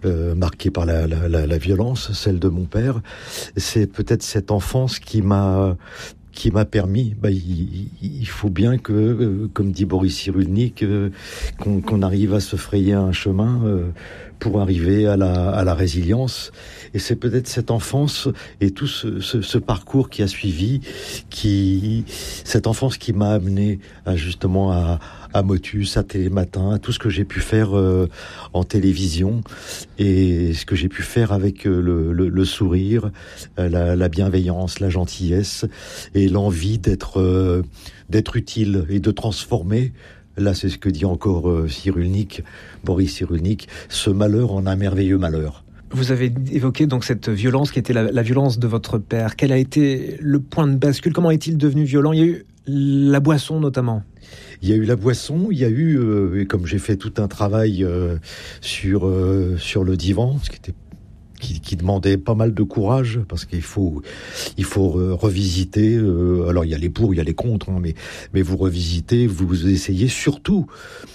marquée par la violence, celle de mon père. C'est peut-être cette enfance qui m'a permis, il faut bien que, comme dit Boris Cyrulnik, qu'on arrive à se frayer un chemin pour arriver à la résilience. Et c'est peut-être cette enfance et tout ce parcours qui a suivi, cette enfance qui m'a amené justement à Motus, à Télématin, à tout ce que j'ai pu faire en télévision et ce que j'ai pu faire avec le sourire, la bienveillance, la gentillesse et l'envie d'être utile et de transformer. Là, c'est ce que dit encore Boris Cyrulnik, ce malheur en un merveilleux malheur. Vous avez évoqué donc cette violence qui était la violence de votre père. Quel a été le point de bascule ? Comment est-il devenu violent ? Il y a eu la boisson notamment. Il y a eu la boisson, il y a eu, et comme j'ai fait tout un travail sur le divan, ce qui demandait pas mal de courage, parce qu'il faut revisiter. Alors il y a les pour, il y a les contre, hein, mais vous revisitez, vous essayez surtout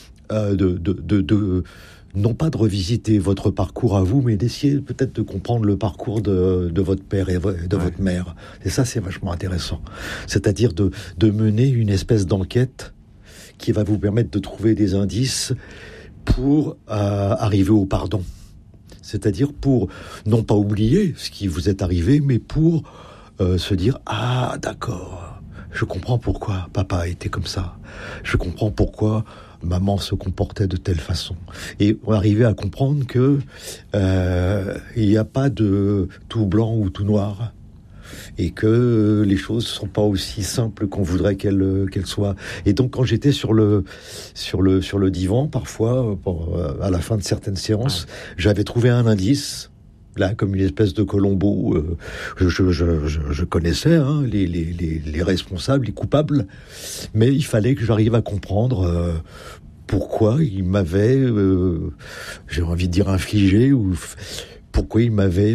non pas de revisiter votre parcours à vous, mais d'essayer peut-être de comprendre le parcours de votre père et de votre mère. Et ça, c'est vachement intéressant. C'est-à-dire de mener une espèce d'enquête qui va vous permettre de trouver des indices pour arriver au pardon. C'est-à-dire pour, non pas oublier ce qui vous est arrivé, mais pour se dire « Ah, d'accord, je comprends pourquoi papa était comme ça. Je comprends pourquoi maman se comportait de telle façon. » Et on arrivait à comprendre que il n'y a pas de tout blanc ou tout noir. Et que les choses ne sont pas aussi simples qu'on voudrait qu'elles soient. Et donc, quand j'étais sur le divan, parfois, à la fin de certaines séances, j'avais trouvé un indice, là, comme une espèce de Colombo. Je connaissais les responsables, les coupables, mais il fallait que j'arrive à comprendre pourquoi ils m'avaient, j'ai envie de dire infligé, ou pourquoi ils m'avaient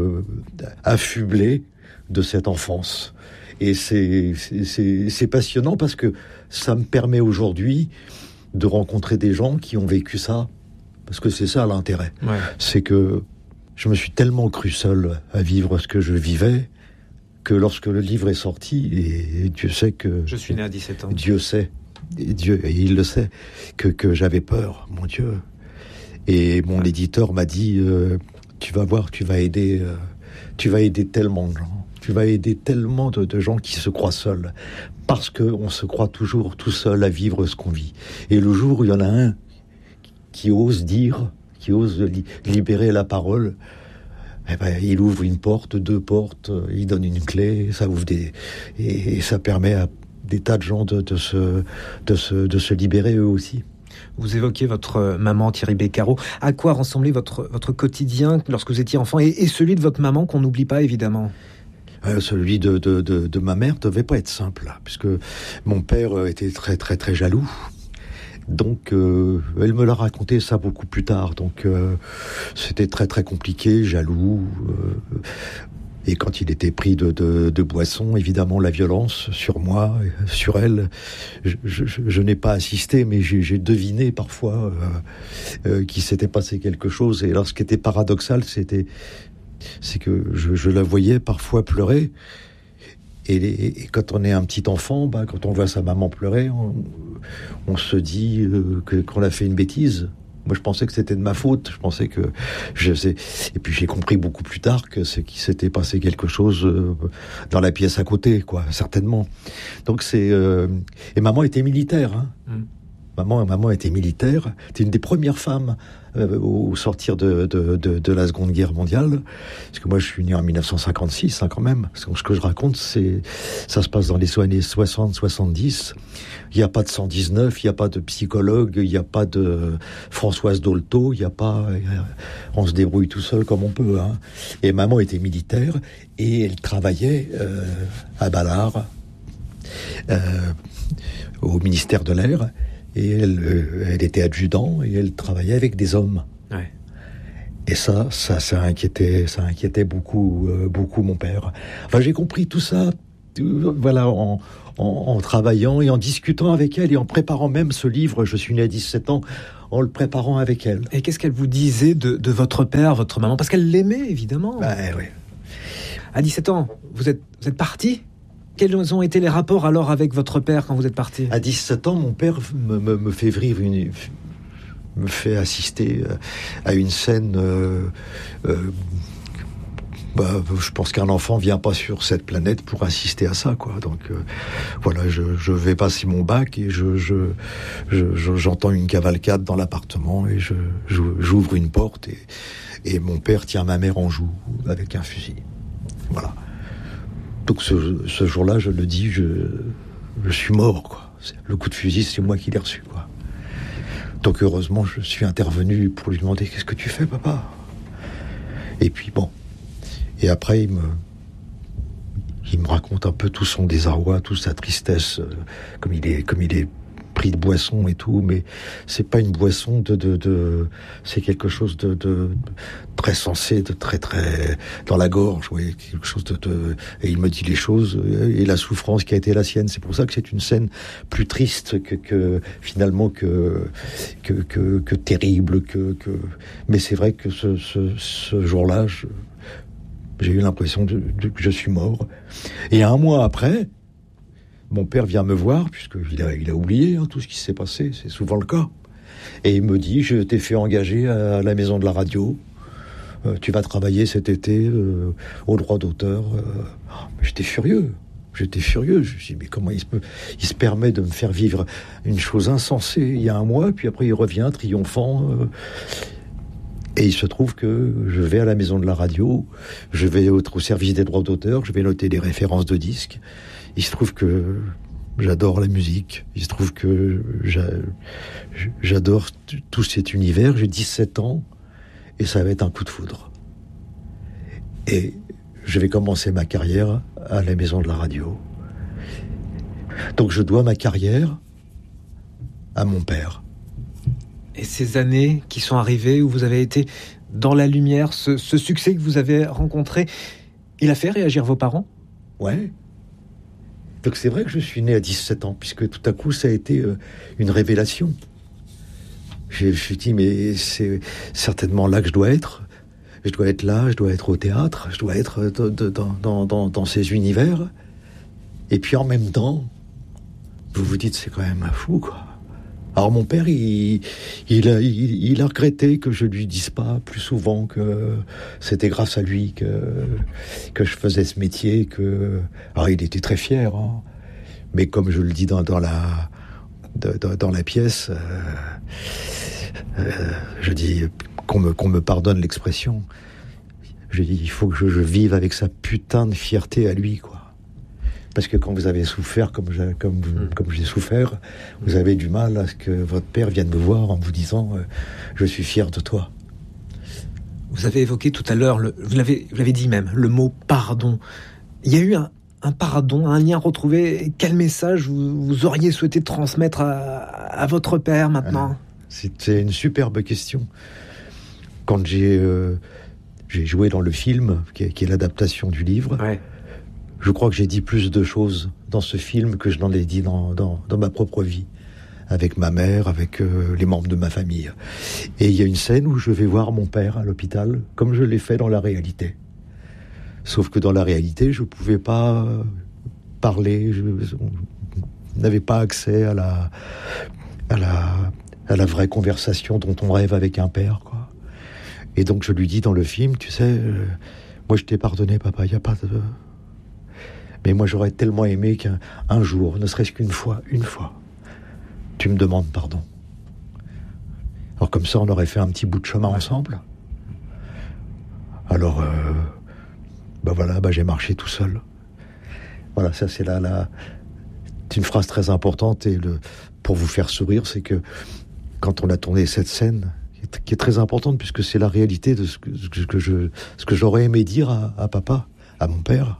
affublé de cette enfance. Et c'est passionnant parce que ça me permet aujourd'hui de rencontrer des gens qui ont vécu ça, parce que c'est ça l'intérêt. Ouais. C'est que je me suis tellement cru seul à vivre ce que je vivais que lorsque le livre est sorti, et Dieu sait que... Je suis né à 17 ans. Dieu sait, et il le sait, que j'avais peur, mon Dieu. Et mon éditeur m'a dit, tu vas voir, tu vas aider tellement de gens. Tu vas aider tellement de gens qui se croient seuls. Parce qu'on se croit toujours tout seul à vivre ce qu'on vit. Et le jour où il y en a un qui ose dire, qui ose libérer la parole, il ouvre une porte, deux portes, il donne une clé, ça ouvre et ça permet à des tas de gens de se libérer eux aussi. Vous évoquez votre maman Thierry Beccaro. À quoi ressemblait votre quotidien lorsque vous étiez enfant et celui de votre maman qu'on n'oublie pas évidemment ? Celui de ma mère devait pas être simple, puisque mon père était très très très jaloux. Donc, elle me l'a raconté ça beaucoup plus tard. Donc, c'était très très compliqué, jaloux. Et quand il était pris de boisson, évidemment, la violence sur moi, sur elle, je n'ai pas assisté, mais j'ai deviné parfois qu'il s'était passé quelque chose. Et alors, ce qui était paradoxal, c'est que je la voyais parfois pleurer. Et quand on est un petit enfant, quand on voit sa maman pleurer, on se dit qu'on a fait une bêtise. Moi, je pensais que c'était de ma faute. Je pensais que je sais. Et puis j'ai compris beaucoup plus tard qu'il s'était passé quelque chose dans la pièce à côté, quoi, certainement. Donc et maman était militaire. Hein. Maman était militaire. C'était une des premières femmes au sortir de la Seconde Guerre mondiale. Parce que moi, je suis né en 1956, quand même. Ce que je raconte, ça se passe dans les années 60-70. Il n'y a pas de 119, il n'y a pas de psychologue, il n'y a pas de Françoise Dolto, on se débrouille tout seul comme on peut. Hein. Et maman était militaire et elle travaillait à Ballard, au ministère de l'Air. Et elle était adjudant et elle travaillait avec des hommes. Ouais. Et ça inquiétait beaucoup mon père. Enfin, j'ai compris tout ça, voilà, en travaillant et en discutant avec elle et en préparant même ce livre. Je suis né à 17 ans, en le préparant avec elle. Et qu'est-ce qu'elle vous disait de votre père, votre maman? Parce qu'elle l'aimait, évidemment. Oui. À 17 ans, vous êtes parti? Quels ont été les rapports alors avec votre père quand vous êtes parti? À 17 ans, mon père me fait vivre me fait assister à une scène. Je pense qu'un enfant vient pas sur cette planète pour assister à ça, quoi. Donc voilà, je vais passer mon bac et j'entends une cavalcade dans l'appartement et j'ouvre une porte et mon père tient ma mère en joue avec un fusil. Voilà. Donc ce jour-là, je le dis, je suis mort, quoi. Le coup de fusil, c'est moi qui l'ai reçu, quoi. Donc heureusement, je suis intervenu pour lui demander: qu'est-ce que tu fais, papa? Et puis bon. Et après, il me raconte un peu tout son désarroi, toute sa tristesse, comme il est pris de boisson et tout, mais c'est pas une boisson c'est quelque chose de très sensé, de très très dans la gorge, oui, quelque chose et il me dit les choses et la souffrance qui a été la sienne. C'est pour ça que c'est une scène plus triste que finalement que terrible, mais c'est vrai que ce jour-là, j'ai eu l'impression que je suis mort. Et un mois après, mon père vient me voir, puisqu'il a oublié tout ce qui s'est passé, c'est souvent le cas. Et il me dit: je t'ai fait engager à la maison de la radio, tu vas travailler cet été au droit d'auteur. J'étais furieux. Je me suis dit: mais comment il se permet de me faire vivre une chose insensée il y a un mois, puis après il revient triomphant. Et il se trouve que je vais à la maison de la radio, je vais au service des droits d'auteur, je vais noter des références de disques. Il se trouve que j'adore la musique, il se trouve que j'adore tout cet univers. J'ai 17 ans et ça va être un coup de foudre. Et je vais commencer ma carrière à la maison de la radio. Donc je dois ma carrière à mon père. Et ces années qui sont arrivées où vous avez été dans la lumière, ce succès que vous avez rencontré, il a fait réagir vos parents? Ouais. Donc c'est vrai que je suis né à 17 ans, puisque tout à coup ça a été une révélation. Je me suis dit: mais c'est certainement là que je dois être. Je dois être là, je dois être au théâtre, je dois être dans ces univers. Et puis en même temps, vous vous dites: c'est quand même fou, quoi. Alors mon père, il a regretté que je lui dise pas plus souvent que c'était grâce à lui que je faisais ce métier. Alors il était très fier, mais comme je le dis dans la pièce, je dis qu'on me pardonne l'expression. Je dis: il faut que je vive avec sa putain de fierté à lui, quoi. Parce que quand vous avez souffert comme j'ai souffert, vous avez du mal à ce que votre père vienne me voir en vous disant je suis fier de toi. Vous avez évoqué tout à l'heure, vous l'avez dit même, le mot pardon. Il y a eu un pardon, un lien retrouvé. Quel message vous auriez souhaité transmettre à votre père maintenant? C'était une superbe question. Quand j'ai joué dans le film, qui est l'adaptation du livre, ouais. Je crois que j'ai dit plus de choses dans ce film que je n'en ai dit dans ma propre vie, avec ma mère, avec les membres de ma famille. Et il y a une scène où je vais voir mon père à l'hôpital, comme je l'ai fait dans la réalité. Sauf que dans la réalité, je ne pouvais pas parler, je n'avais pas accès à la vraie conversation dont on rêve avec un père, quoi. Et donc je lui dis dans le film: tu sais, moi je t'ai pardonné, papa, il n'y a pas de... Mais moi, j'aurais tellement aimé qu'un jour, ne serait-ce qu'une fois, tu me demandes pardon. Alors comme ça, on aurait fait un petit bout de chemin ensemble. Alors, j'ai marché tout seul. Voilà, ça c'est c'est une phrase très importante et pour vous faire sourire, c'est que quand on a tourné cette scène, qui est très importante puisque c'est la réalité de ce que j'aurais aimé dire à papa, à mon père.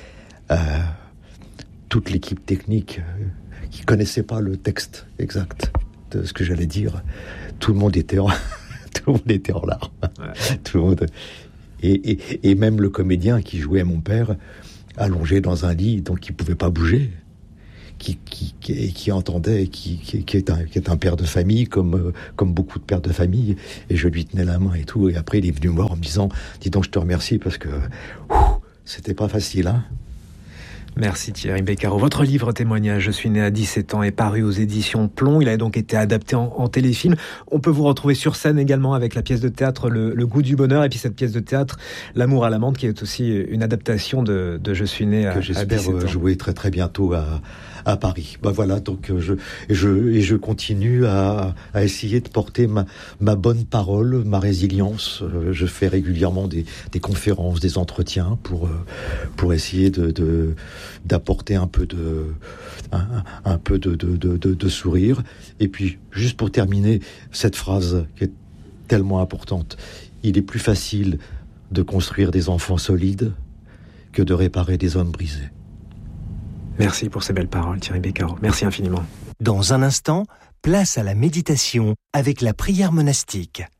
Toute l'équipe technique qui connaissait pas le texte exact de ce que j'allais dire, tout le monde était en larmes. Ouais. Tout le monde. Et même le comédien qui jouait mon père, allongé dans un lit, donc il pouvait pas bouger, qui entendait, qui est un père de famille, comme beaucoup de pères de famille, et je lui tenais la main et tout, et après il est venu me voir en me disant, dis donc je te remercie, parce que c'était pas facile, hein. Merci Thierry Beccaro. Votre livre témoignage, Je suis né à 17 ans, est paru aux éditions Plomb. Il a donc été adapté en téléfilm. On peut vous retrouver sur scène également avec la pièce de théâtre Le goût du bonheur, et puis cette pièce de théâtre L'amour à l'amande, qui est aussi une adaptation de Je suis né à 17 ans. Que j'espère jouer très très bientôt à Paris. Ben voilà, donc je continue à essayer de porter ma bonne parole, ma résilience. Je fais régulièrement des conférences, des entretiens pour essayer d'apporter un peu de sourire. Et puis, juste pour terminer, cette phrase qui est tellement importante: il est plus facile de construire des enfants solides que de réparer des hommes brisés. Merci pour ces belles paroles, Thierry Beccaro. Merci infiniment. Dans un instant, place à la méditation avec la prière monastique.